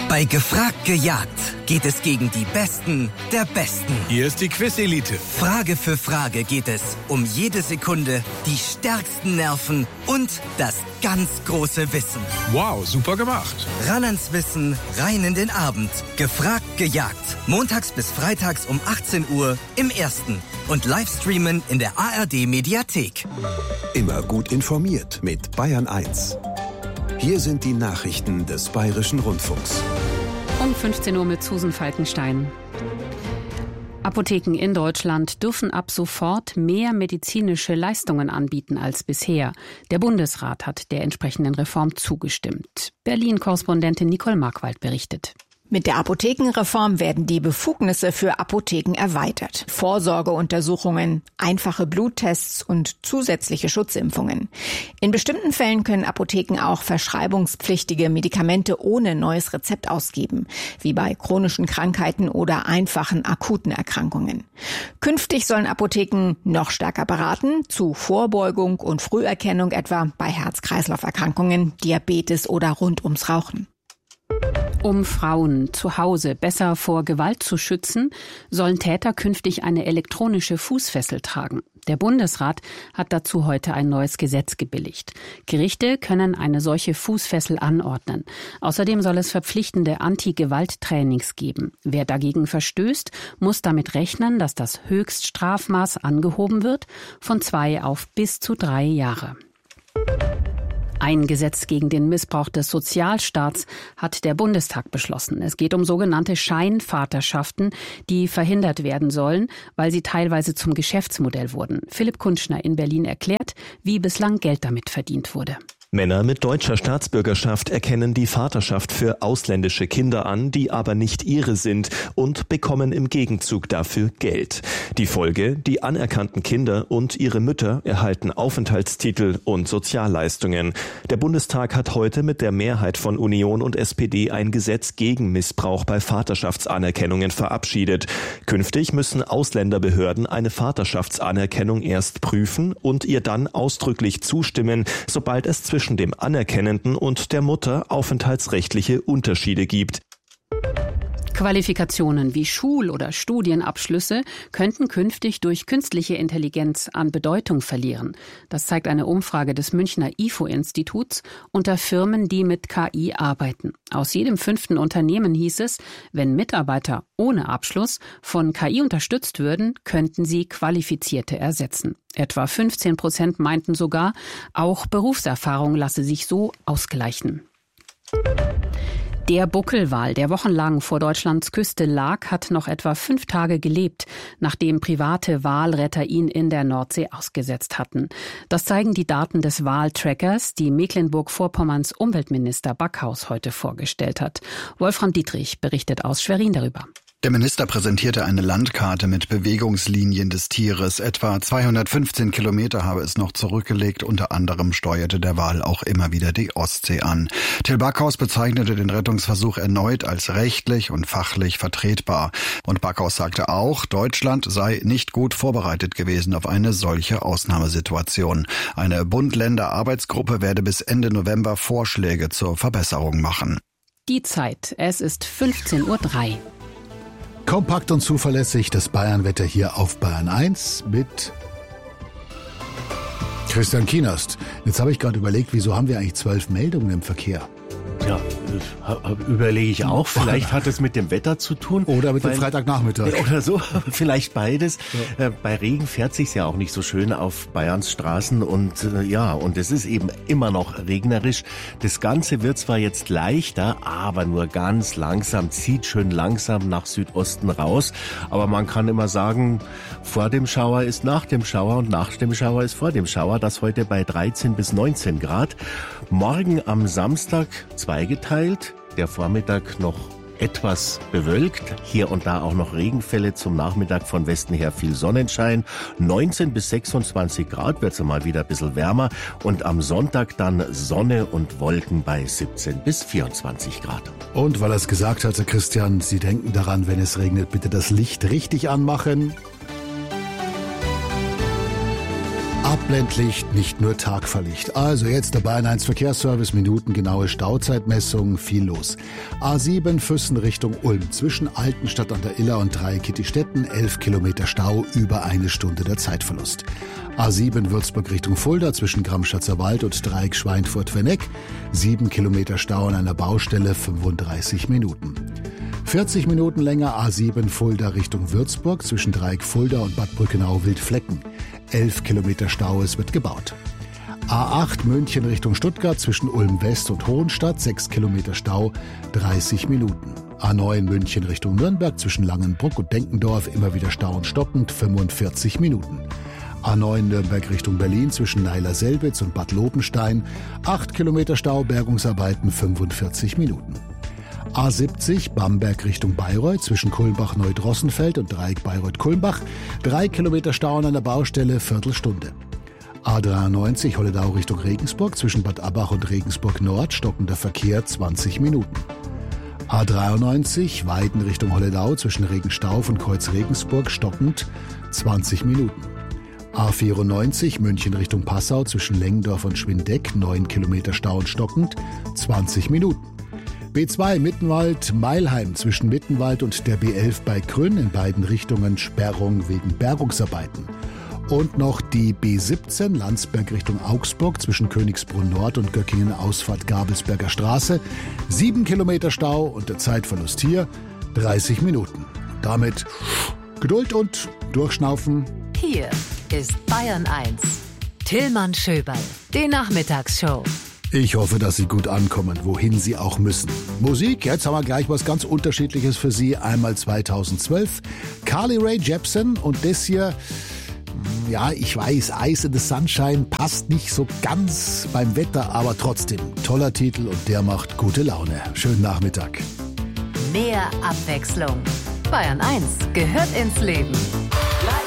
Bei Gefragt gejagt geht es gegen die Besten der Besten. Hier ist die Quiz-Elite. Frage für Frage geht es um jede Sekunde, die stärksten Nerven und das ganz große Wissen. Wow, super gemacht. Ran ans Wissen, rein in den Abend. Gefragt gejagt. Montags bis freitags um 18 Uhr im Ersten. Und Livestreamen in der ARD-Mediathek. Immer gut informiert mit Bayern 1. Hier sind die Nachrichten des Bayerischen Rundfunks. Um 15 Uhr mit Susan Falkenstein. Apotheken in Deutschland dürfen ab sofort mehr medizinische Leistungen anbieten als bisher. Der Bundesrat hat der entsprechenden Reform zugestimmt. Berlin-Korrespondentin Nicole Markwald berichtet. Mit der Apothekenreform werden die Befugnisse für Apotheken erweitert. Vorsorgeuntersuchungen, einfache Bluttests und zusätzliche Schutzimpfungen. In bestimmten Fällen können Apotheken auch verschreibungspflichtige Medikamente ohne neues Rezept ausgeben, wie bei chronischen Krankheiten oder einfachen akuten Erkrankungen. Künftig sollen Apotheken noch stärker beraten, zu Vorbeugung und Früherkennung etwa bei Herz-Kreislauf-Erkrankungen, Diabetes oder rund ums Rauchen. Um Frauen zu Hause besser vor Gewalt zu schützen, sollen Täter künftig eine elektronische Fußfessel tragen. Der Bundesrat hat dazu heute ein neues Gesetz gebilligt. Gerichte können eine solche Fußfessel anordnen. Außerdem soll es verpflichtende Anti-Gewalt-Trainings geben. Wer dagegen verstößt, muss damit rechnen, dass das Höchststrafmaß angehoben wird von 2 auf bis zu 3 Jahre. Ein Gesetz gegen den Missbrauch des Sozialstaats hat der Bundestag beschlossen. Es geht um sogenannte Scheinvaterschaften, die verhindert werden sollen, weil sie teilweise zum Geschäftsmodell wurden. Philipp Kunschner in Berlin erklärt, wie bislang Geld damit verdient wurde. Männer mit deutscher Staatsbürgerschaft erkennen die Vaterschaft für ausländische Kinder an, die aber nicht ihre sind, und bekommen im Gegenzug dafür Geld. Die Folge: Die anerkannten Kinder und ihre Mütter erhalten Aufenthaltstitel und Sozialleistungen. Der Bundestag hat heute mit der Mehrheit von Union und SPD ein Gesetz gegen Missbrauch bei Vaterschaftsanerkennungen verabschiedet. Künftig müssen Ausländerbehörden eine Vaterschaftsanerkennung erst prüfen und ihr dann ausdrücklich zustimmen, sobald es zwischen dem Anerkennenden und der Mutter aufenthaltsrechtliche Unterschiede gibt. Qualifikationen wie Schul- oder Studienabschlüsse könnten künftig durch künstliche Intelligenz an Bedeutung verlieren. Das zeigt eine Umfrage des Münchner IFO-Instituts unter Firmen, die mit KI arbeiten. Aus jedem 5. Unternehmen hieß es, wenn Mitarbeiter ohne Abschluss von KI unterstützt würden, könnten sie Qualifizierte ersetzen. Etwa 15% meinten sogar, auch Berufserfahrung lasse sich so ausgleichen. Der Buckelwal, der wochenlang vor Deutschlands Küste lag, hat noch etwa 5 Tage gelebt, nachdem private Walretter ihn in der Nordsee ausgesetzt hatten. Das zeigen die Daten des Waltrackers, die Mecklenburg-Vorpommerns Umweltminister Backhaus heute vorgestellt hat. Wolfram Dietrich berichtet aus Schwerin darüber. Der Minister präsentierte eine Landkarte mit Bewegungslinien des Tieres. Etwa 215 Kilometer habe es noch zurückgelegt. Unter anderem steuerte der Wal auch immer wieder die Ostsee an. Till Backhaus bezeichnete den Rettungsversuch erneut als rechtlich und fachlich vertretbar. Und Backhaus sagte auch, Deutschland sei nicht gut vorbereitet gewesen auf eine solche Ausnahmesituation. Eine Bund-Länder-Arbeitsgruppe werde bis Ende November Vorschläge zur Verbesserung machen. Die Zeit, es ist 15:03 Uhr. Kompakt und zuverlässig das Bayernwetter hier auf Bayern 1 mit Christian Kienast. Jetzt habe ich gerade überlegt, wieso haben wir eigentlich 12 Meldungen im Verkehr? Ja, überlege ich auch. Vielleicht hat es mit dem Wetter zu tun. Oder mit dem Freitagnachmittag. Oder so, vielleicht beides. Ja. Bei Regen fährt sich's ja auch nicht so schön auf Bayerns Straßen. Und und es ist eben immer noch regnerisch. Das Ganze wird zwar jetzt leichter, aber nur ganz langsam, zieht schön langsam nach Südosten raus. Aber man kann immer sagen, vor dem Schauer ist nach dem Schauer und nach dem Schauer ist vor dem Schauer. Das heute bei 13 bis 19 Grad. Morgen am Samstag zweigeteilt, der Vormittag noch etwas bewölkt, hier und da auch noch Regenfälle, zum Nachmittag von Westen her viel Sonnenschein, 19 bis 26 Grad wird es mal wieder ein bisschen wärmer und am Sonntag dann Sonne und Wolken bei 17 bis 24 Grad. Und weil er es gesagt hatte, Christian, Sie denken daran, wenn es regnet, bitte das Licht richtig anmachen. Abblendlicht, nicht nur Tagfahrlicht. Also jetzt der Bayern 1 Verkehrsservice, minutengenaue Stauzeitmessung, viel los. A7 Füssen Richtung Ulm, zwischen Altenstadt an der Iller und Dreieck-Kittistetten, 11 Kilometer Stau, über eine Stunde der Zeitverlust. A7 Würzburg Richtung Fulda, zwischen Gramschatzer Wald und Dreieck Schweinfurt-Venneck, 7 Kilometer Stau an einer Baustelle, 35 Minuten. 40 Minuten länger A7 Fulda Richtung Würzburg, zwischen Dreieck Fulda und Bad Brückenau-Wildflecken. 11 Kilometer Stau, es wird gebaut. A8 München Richtung Stuttgart, zwischen Ulm West und Hohenstadt, 6 Kilometer Stau, 30 Minuten. A9 München Richtung Nürnberg, zwischen Langenbruck und Denkendorf, immer wieder Stau und stockend, 45 Minuten. A9 Nürnberg Richtung Berlin, zwischen Neiler-Selbitz und Bad Lobenstein, 8 Kilometer Stau, Bergungsarbeiten, 45 Minuten. A70 Bamberg Richtung Bayreuth, zwischen Kulmbach-Neudrossenfeld und Dreieck Bayreuth-Kulmbach, 3 Kilometer Stau an einer Baustelle, Viertelstunde. A93 Holledau Richtung Regensburg, zwischen Bad Abbach und Regensburg Nord, stockender Verkehr, 20 Minuten. A93 Weiden Richtung Holledau, zwischen Regenstauf und Kreuz Regensburg, stockend, 20 Minuten. A94 München Richtung Passau, zwischen Lengendorf und Schwindeck, 9 Kilometer Stau und stockend, 20 Minuten. B2 Mittenwald-Meilheim, zwischen Mittenwald und der B11 bei Krünn, in beiden Richtungen Sperrung wegen Bergungsarbeiten. Und noch die B17 Landsberg Richtung Augsburg, zwischen Königsbrunn Nord und Göckingen Ausfahrt Gabelsberger Straße, 7 Kilometer Stau und der Zeitverlust hier 30 Minuten. Damit Geduld und Durchschnaufen. Hier ist Bayern 1. Tillmann Schöberl, die Nachmittagsshow. Ich hoffe, dass Sie gut ankommen, wohin Sie auch müssen. Musik, jetzt haben wir gleich was ganz Unterschiedliches für Sie. Einmal 2012, Carly Rae Jepsen und das hier, ja, ich weiß, Ice in the Sunshine passt nicht so ganz beim Wetter, aber trotzdem, toller Titel und der macht gute Laune. Schönen Nachmittag. Mehr Abwechslung. Bayern 1 gehört ins Leben.